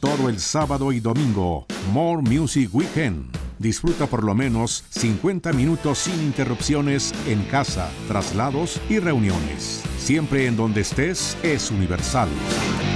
todo el sábado y domingo. More Music Weekend. Disfruta por lo menos 50 minutos sin interrupciones en casa, traslados y reuniones. Siempre en donde estés es Universal.